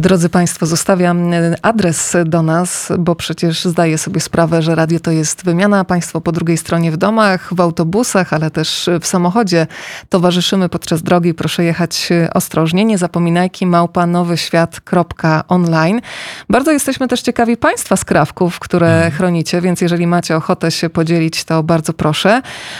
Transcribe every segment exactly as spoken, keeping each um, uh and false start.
Drodzy Państwo, zostawiam adres do nas, bo przecież zdaję sobie sprawę, że radio to jest wymiana. Państwo po drugiej stronie w domach, w autobusach, ale też w samochodzie towarzyszymy podczas drogi. Proszę jechać ostrożnie. Nie zapominajki małpa nowy świat kropka online. Bardzo jesteśmy też ciekawi Państwa skrawków, które hmm. chronicie, więc jeżeli macie ochotę się podzielić, to bardzo proszę.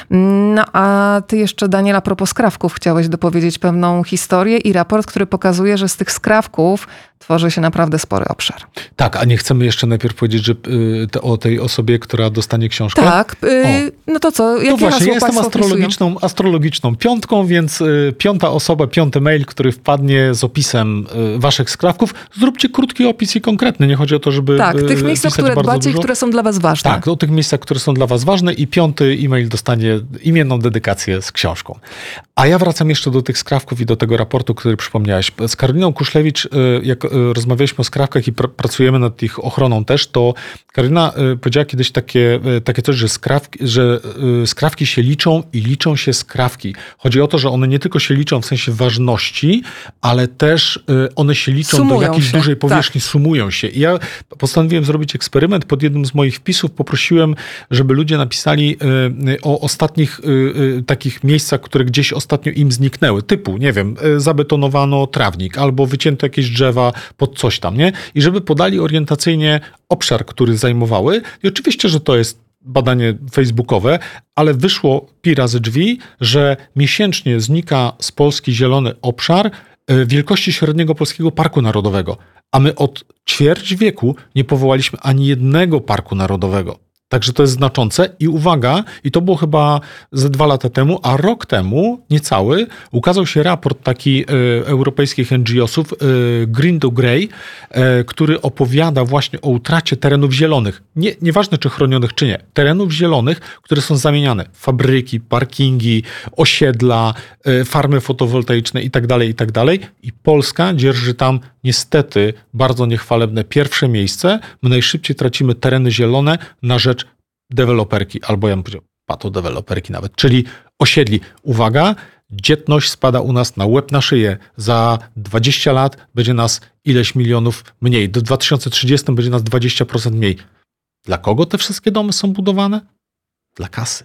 No a Ty jeszcze, Daniel, a propos skrawków, chciałeś dopowiedzieć pewną historię i raport, który pokazuje, że z tych skrawków tworzy się naprawdę spory obszar. Tak, a nie chcemy jeszcze najpierw powiedzieć, że y, te, o tej osobie, która dostanie książkę? Tak. Y, no to co? Jakie to właśnie, ja jestem astrologiczną, astrologiczną piątką, więc y, piąta osoba, piąty mail, który wpadnie z opisem y, waszych skrawków. Zróbcie krótki opis i konkretny. Nie chodzi o to, żeby Tak, tych miejsc, o które dbacie i które są dla was ważne. Tak, o tych miejscach, które są dla was ważne i piąty e-mail dostanie imienną dedykację z książką. A ja wracam jeszcze do tych skrawków i do tego raportu, który przypomniałeś. Z Karoliną Kuszlewicz, y, jak y, rozmawialiśmy o skrawkach i pr- pracujemy nad ich ochroną też, to Karolina y, powiedziała kiedyś takie, y, takie coś, że, skrawki, że y, skrawki się liczą i liczą się skrawki. Chodzi o to, że one nie tylko się liczą w sensie ważności, ale też y, one się liczą sumują do jakiejś się. dużej powierzchni, tak. sumują się. I ja postanowiłem zrobić eksperyment. Pod jednym z moich wpisów poprosiłem, żeby ludzie napisali y, y, o ostatnich y, y, takich miejscach, które gdzieś ostatnio im zniknęły. Typu, nie wiem, y, zabetonowano trawnik albo wycięto jakieś drzewa pod coś tam, nie? I żeby podali orientacyjnie obszar, który zajmowały. I oczywiście, że to jest badanie facebookowe, ale wyszło pi razy drzwi, że miesięcznie znika z Polski zielony obszar wielkości średniego polskiego parku narodowego. A my od ćwierć wieku nie powołaliśmy ani jednego parku narodowego. Także to jest znaczące i uwaga, i to było chyba ze dwa lata temu, a rok temu, niecały, ukazał się raport taki y, europejskich en dżi osów, y, Green to Grey, y, który opowiada właśnie o utracie terenów zielonych. Nie, nieważne czy chronionych, czy nie. Terenów zielonych, które są zamieniane w fabryki, parkingi, osiedla, y, farmy fotowoltaiczne itd., itd. I Polska dzierży tam niestety bardzo niechwalebne pierwsze miejsce. My najszybciej tracimy tereny zielone na rzecz deweloperki, albo ja bym powiedział patodeweloperki nawet, czyli osiedli. Uwaga, dzietność spada u nas na łeb na szyję. Za dwadzieścia lat będzie nas ileś milionów mniej. Do dwa tysiące trzydziestego będzie nas dwadzieścia procent mniej. Dla kogo te wszystkie domy są budowane? Dla kasy.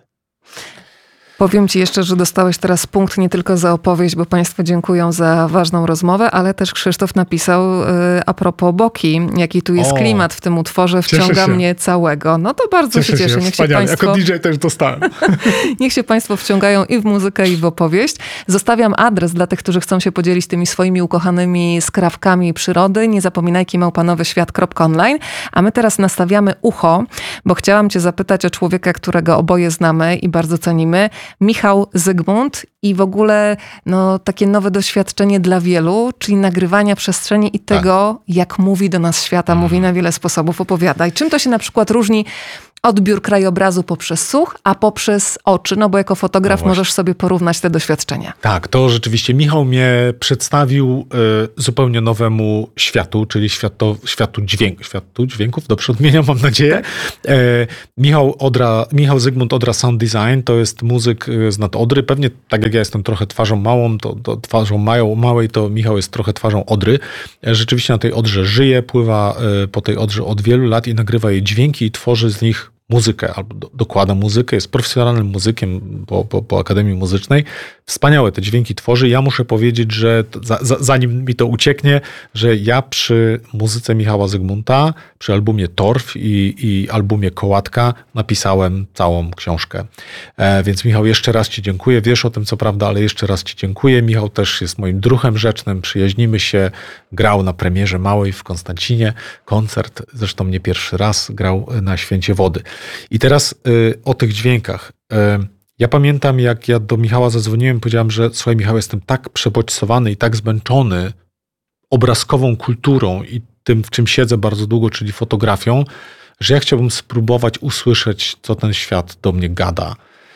Powiem ci jeszcze, że dostałeś teraz punkt nie tylko za opowieść, bo Państwo dziękują za ważną rozmowę, ale też Krzysztof napisał y, a propos Boki, jaki tu jest o, klimat w tym utworze, wciąga mnie całego. No to bardzo cieszę się cieszę. Się. Niech się państwo, jako D J też dostałem. Niech się Państwo wciągają i w muzykę, i w opowieść. Zostawiam adres dla tych, którzy chcą się podzielić tymi swoimi ukochanymi skrawkami przyrody. Nie zapominajki małpa nowy świat kropka online. A my teraz nastawiamy ucho, bo chciałam cię zapytać o człowieka, którego oboje znamy i bardzo cenimy. Michał Zygmunt i w ogóle no, takie nowe doświadczenie dla wielu, czyli nagrywania przestrzeni i tego, tak. jak mówi do nas świata, mówi na wiele sposobów, opowiada. I czym to się na przykład różni odbiór krajobrazu poprzez słuch, a poprzez oczy, no bo jako fotograf no możesz sobie porównać te doświadczenia. Tak, to rzeczywiście Michał mnie przedstawił y, zupełnie nowemu światu, czyli światu, światu, dźwięk, światu dźwięków, dobrze odmieniam, mam nadzieję. Tak. Y, Michał, Odra, Michał Zygmunt Odra Sound Design to jest muzyk z nad Odry, pewnie tak jak ja jestem trochę twarzą małą, to, to twarzą małą, małej, to Michał jest trochę twarzą Odry. Rzeczywiście na tej Odrze żyje, pływa y, po tej Odrze od wielu lat i nagrywa jej dźwięki i tworzy z nich muzykę, albo do, dokłada muzykę, jest profesjonalnym muzykiem po, po, po Akademii Muzycznej. Wspaniałe te dźwięki tworzy. Ja muszę powiedzieć, że za, za, zanim mi to ucieknie, że ja przy muzyce Michała Zygmunta, przy albumie Torf i, i albumie Kołatka napisałem całą książkę. E, więc Michał, jeszcze raz ci dziękuję. Wiesz o tym, co prawda, ale jeszcze raz ci dziękuję. Michał też jest moim druhem rzecznym. Przyjaźnimy się. Grał na premierze małej w Konstancinie. Koncert, zresztą nie pierwszy raz, grał na Święcie Wody. I teraz y, o tych dźwiękach. Y, ja pamiętam, jak ja do Michała zadzwoniłem, powiedziałem, że słuchaj Michał, jestem tak przebodźcowany i tak zmęczony obrazkową kulturą i tym, w czym siedzę bardzo długo, czyli fotografią, że ja chciałbym spróbować usłyszeć, co ten świat do mnie gada.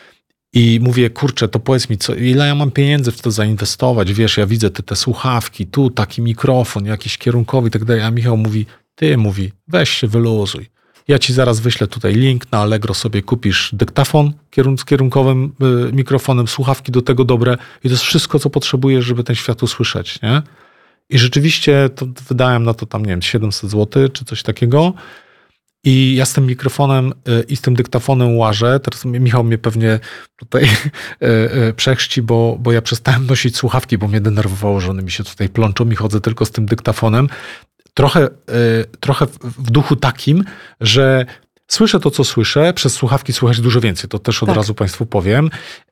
I mówię, kurczę, to powiedz mi, co, ile ja mam pieniędzy w to zainwestować? Wiesz, ja widzę te, te słuchawki, tu taki mikrofon, jakiś kierunkowy i tak dalej. A Michał mówi, ty mówi, weź się wyluzuj. Ja ci zaraz wyślę tutaj link, na Allegro sobie kupisz dyktafon z kierunkowym y, mikrofonem, słuchawki do tego dobre i to jest wszystko, co potrzebujesz, żeby ten świat usłyszeć, nie? I rzeczywiście to wydałem na to tam, nie wiem, siedemset złotych czy coś takiego. I ja z tym mikrofonem i z tym dyktafonem łażę. Teraz Michał mnie pewnie tutaj przechrzci, bo, bo ja przestałem nosić słuchawki, bo mnie denerwowało, że one mi się tutaj plączą i chodzę tylko z tym dyktafonem. Trochę, trochę w duchu takim, że słyszę to, co słyszę, przez słuchawki słychać dużo więcej, to też od tak. razu Państwu powiem,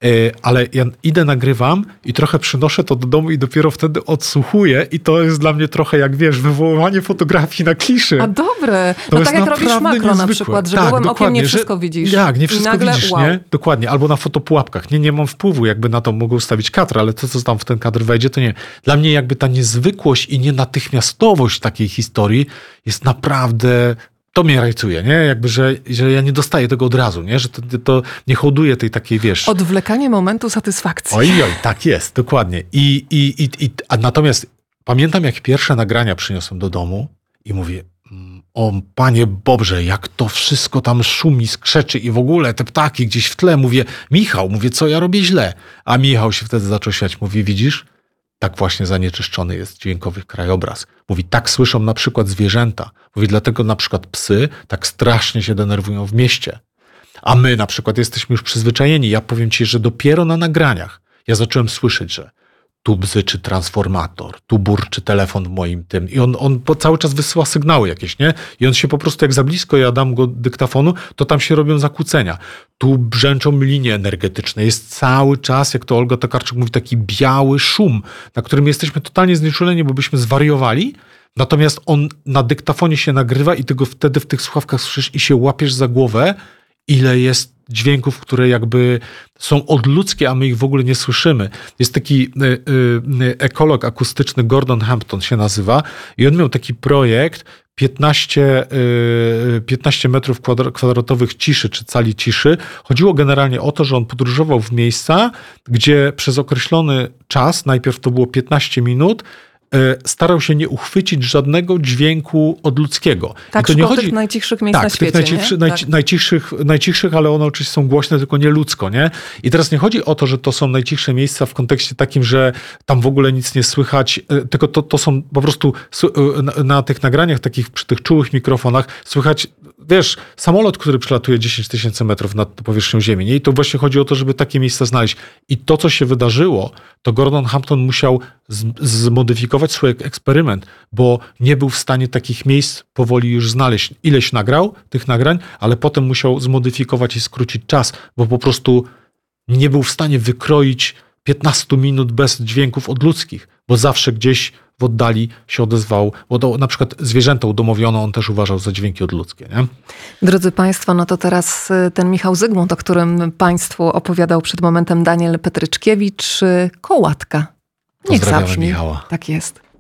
ale ja idę, nagrywam i trochę przynoszę to do domu i dopiero wtedy odsłuchuję i to jest dla mnie trochę jak, wiesz, wywoływanie fotografii na kliszy. A dobre, To no tak jak robisz makro niezwykłe. na przykład, że tak, gołym okiem nie wszystko że, widzisz. Tak, nie wszystko nagle, widzisz, wow. nie? Dokładnie, albo na fotopułapkach. Nie, nie mam wpływu jakby na to, mogę ustawić kadr, ale to, co tam w ten kadr wejdzie, to nie. Dla mnie jakby ta niezwykłość i nienatychmiastowość takiej historii jest naprawdę... To mnie rajcuje, nie? Jakby, że, że ja nie dostaję tego od razu, nie? Że to, to nie hołduję tej takiej, wiesz... Odwlekanie momentu satysfakcji. Oj, oj, tak jest, dokładnie. I, i, i, i, a natomiast pamiętam, jak pierwsze nagrania przyniosłem do domu i mówię, o Panie Bobrze, jak to wszystko tam szumi, skrzeczy i w ogóle te ptaki gdzieś w tle. Mówię, Michał, mówię, co ja robię źle? A Michał się wtedy zaczął śmiać. Mówi, widzisz? Tak właśnie zanieczyszczony jest dźwiękowy krajobraz. Mówi, tak słyszą na przykład zwierzęta. Mówi, dlatego na przykład psy tak strasznie się denerwują w mieście. A my na przykład jesteśmy już przyzwyczajeni. Ja powiem ci, że dopiero na nagraniach ja zacząłem słyszeć, że tu bzyczy transformator, tu burczy telefon w moim tym. I on, on po cały czas wysyła sygnały jakieś, nie? I on się po prostu, jak za blisko ja dam go dyktafonu, to tam się robią zakłócenia. Tu brzęczą linie energetyczne. Jest cały czas, jak to Olga Tokarczuk mówi, taki biały szum, na którym jesteśmy totalnie znieczuleni, bo byśmy zwariowali. Natomiast on na dyktafonie się nagrywa i ty go wtedy w tych słuchawkach słyszysz i się łapiesz za głowę, ile jest dźwięków, które jakby są odludzkie, a my ich w ogóle nie słyszymy. Jest taki y, y, ekolog akustyczny, Gordon Hampton się nazywa, i on miał taki projekt piętnaście, y, piętnaście metrów kwadratowych ciszy, czy cali ciszy. Chodziło generalnie o to, że on podróżował w miejsca, gdzie przez określony czas, najpierw to było piętnaście minut, starał się nie uchwycić żadnego dźwięku odludzkiego. Tak, I to nie chodzi... tych najcichszych miejsc tak, na świecie, tych najcichszy, nie? najci, Tak. najcichszych, najcichszych, ale one oczywiście są głośne, tylko nie ludzko, nie? I teraz nie chodzi o to, że to są najcichsze miejsca w kontekście takim, że tam w ogóle nic nie słychać, tylko to, to są po prostu na, na tych nagraniach takich, przy tych czułych mikrofonach słychać, wiesz, samolot, który przelatuje dziesięć tysięcy metrów nad powierzchnią Ziemi, nie? I to właśnie chodzi o to, żeby takie miejsca znaleźć. I to, co się wydarzyło, to Gordon Hampton musiał z, zmodyfikować swój eksperyment, bo nie był w stanie takich miejsc powoli już znaleźć. Ileś nagrał tych nagrań, ale potem musiał zmodyfikować i skrócić czas, bo po prostu nie był w stanie wykroić piętnaście minut bez dźwięków odludzkich, bo zawsze gdzieś w oddali się odezwał, bo to, na przykład zwierzęta udomowione on też uważał za dźwięki odludzkie. Nie? Drodzy Państwo, no to teraz ten Michał Zygmunt, o którym Państwu opowiadał przed momentem Daniel Petryczkiewicz, Kołatka. Niech Pozdrawiamy zabrzmi. Michała. Tak jest.